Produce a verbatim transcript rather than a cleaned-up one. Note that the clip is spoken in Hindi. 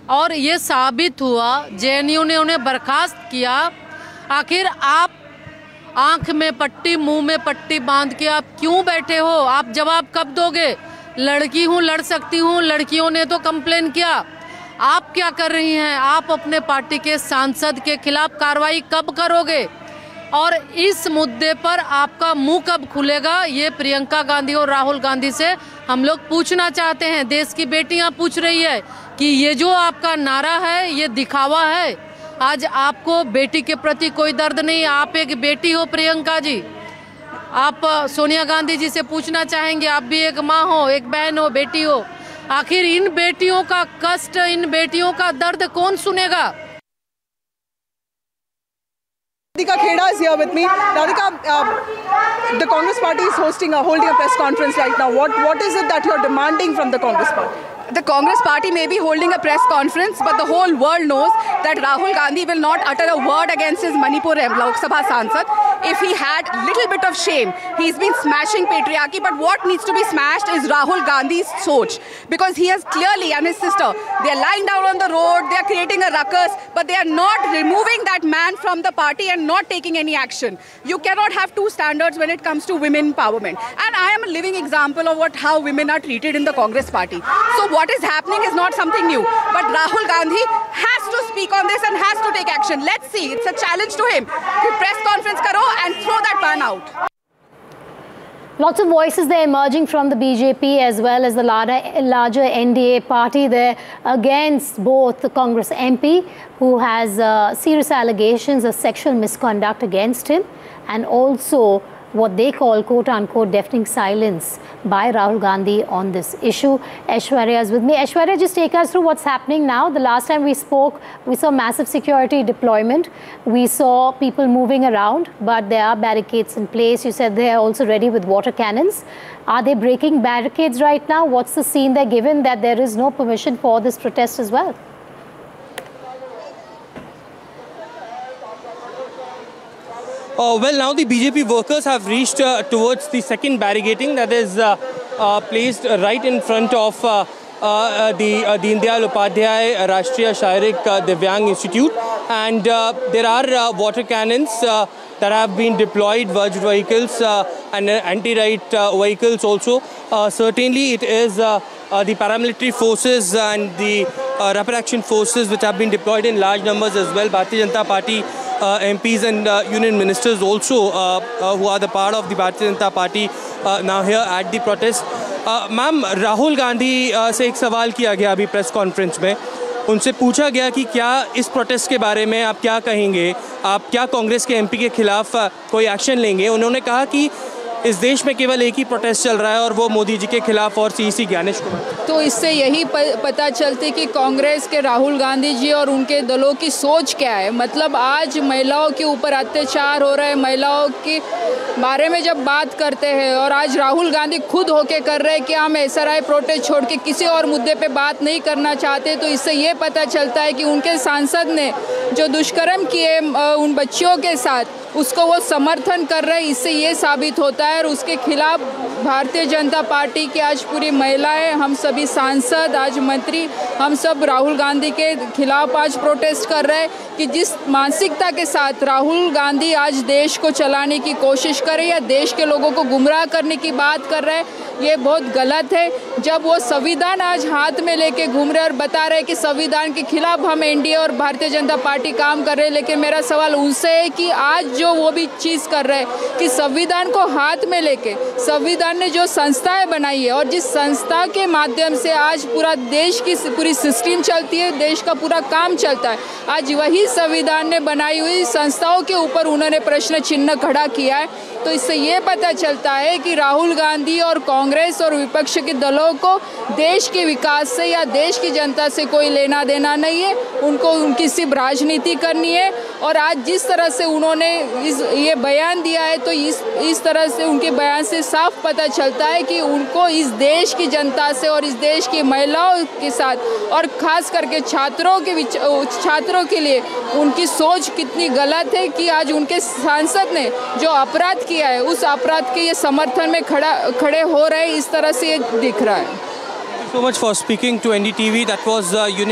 और ये साबित हुआ, जेएनयू ने उन्हें बर्खास्त किया। आखिर आप आंख में पट्टी मुंह में पट्टी बांध के आप क्यों बैठे हो? आप जवाब कब दोगे? लड़की हूँ, लड़ सकती हूँ, लड़कियों ने तो कंप्लेन किया। आप क्या कर रही हैं? आप अपने पार्टी के सांसद के खिलाफ कार्रवाई कब करोगे? और इस मुद्दे पर आपका मुंह कब खुलेगा? ये प्रियंका गांधी और राहुल गांधी से हम लोग पूछना चाहते हैं। देश की बेटियां पूछ रही है कि ये जो आपका नारा है ये दिखावा है। आज आपको बेटी के प्रति कोई दर्द नहीं। आप एक बेटी हो प्रियंका जी। आप सोनिया गांधी जी से पूछना चाहेंगे, आप भी एक माँ हो, एक बहन हो, बेटी हो। आखिर इन बेटियों का कष्ट, इन बेटियों का दर्द कौन सुनेगा? Radhika Kheda is here with me. Radhika, uh, the Congress party is hosting a holding a press conference right now. What what is it that you're demanding from the Congress party? The Congress party may be holding a press conference, but the whole world knows that Rahul Gandhi will not utter a word against his Manipur Lok Sabha Sansad. If he had little bit of shame, he's been smashing patriarchy, but what needs to be smashed is Rahul Gandhi's soch, because he has clearly, and his sister, they are lying down on the road, they are creating a ruckus, but they are not removing that man from the party and not taking any action. You cannot have two standards when it comes to women empowerment. And I am a living example of what how women are treated in the Congress party. So what is happening is not something new, but Rahul Gandhi has to speak on this and has to take action. Let's see, it's a challenge to him. Press conference karo and throw that ban out. Lots of voices there emerging from the B J P as well as the larger N D A party there against both the Congress M P who has uh, serious allegations of sexual misconduct against him, and also what they call quote-unquote deafening silence by Rahul Gandhi on this issue. Aishwarya is with me. Aishwarya, just take us through what's happening now. The last time we spoke, we saw massive security deployment. We saw people moving around, but there are barricades in place. You said they are also ready with water cannons. Are they breaking barricades right now? What's the scene there, given that there is no permission for this protest as well? Uh, well, now the B J P workers have reached uh, towards the second barricading that is uh, uh, placed right in front of uh, uh, the uh, Deen Dayal Upadhyay Rashtriya Sharirik uh, Divyang Institute, and uh, there are uh, water cannons uh, that have been deployed, verged vehicles uh, and uh, anti-riot uh, vehicles also. Uh, certainly it is uh, uh, the paramilitary forces and the uh, rapid action forces which have been deployed in large numbers as well. Bharatiya Janata Party Uh, M Ps and uh, union ministers also uh, uh, who are the part of the Bharatiya Janata Party uh, now here at the protest. Uh, Ma'am, Rahul Gandhi uh, से एक सवाल किया गया अभी प्रेस कॉन्फ्रेंस में. उनसे पूछा गया कि क्या इस प्रोटेस्ट के बारे में आप क्या कहेंगे, आप क्या कांग्रेस के एमपी के खिलाफ uh, कोई एक्शन लेंगे. उन्होंने कहा कि इस देश में केवल एक ही प्रोटेस्ट चल रहा है और वो मोदी जी के खिलाफ और सीईसी ज्ञानेश कुमार. तो इससे यही पता चलती कि कांग्रेस के राहुल गांधी जी और उनके दलों की सोच क्या है. मतलब आज महिलाओं के ऊपर अत्याचार हो रहा है, महिलाओं के बारे में जब बात करते हैं और आज राहुल गांधी खुद होके कर रहे हैं कि हम एसआरआई प्रोटेस्ट छोड़ के किसी और मुद्दे पे बात नहीं करना चाहते, तो इससे ये पता चलता है कि उनके सांसद ने जो दुष्कर्म किए उन बच्चियों के साथ उसको वो समर्थन कर रहे हैं. इससे ये साबित होता है और उसके खिलाफ भारतीय जनता पार्टी की आज पूरी महिलाएं, हम सभी सांसद, आज मंत्री, हम सब राहुल गांधी के खिलाफ आज प्रोटेस्ट कर रहे हैं कि जिस मानसिकता के साथ राहुल गांधी आज देश को चलाने की कोशिश कर रहे हैं या देश के लोगों को गुमराह करने की बात कर रहे हैं, ये बहुत गलत है. जब वो संविधान आज हाथ में लेके घूम रहे और बता रहे हैं कि संविधान के खिलाफ हम एनडीए और भारतीय जनता पार्टी काम कर रहे हैं, लेकिन मेरा सवाल उनसे है कि आज जो वो भी चीज़ कर रहे हैं कि संविधान को हाथ में लेके संविधान ने जो संस्थाएं बनाई है और जिस संस्था के माध्यम से आज पूरा देश की पूरी सिस्टम चलती है, देश का पूरा काम चलता है, आज वही संविधान ने बनाई हुई संस्थाओं के ऊपर उन्होंने प्रश्न चिन्ह खड़ा किया है. तो इससे ये पता चलता है कि राहुल गांधी और कांग्रेस और विपक्ष के दलों को देश के विकास से या देश की जनता से कोई लेना देना नहीं है. उनको उनकी सिर्फ राजनीति करनी है. और आज जिस तरह से उन्होंने इस ये बयान दिया है, तो इस इस तरह से उनके बयान से साफ पता चलता है कि उनको इस देश की जनता से और इस देश की महिलाओं के साथ और ख़ास करके छात्रों के छात्रों के लिए उनकी सोच कितनी गलत है कि आज उनके सांसद ने जो अपराध किया है उस अपराध के ये समर्थन में खड़ा खड़े हो रहे हैं. इस तरह से ये दिख रहा है. Thank you so much for speaking to N D T V. That was uh,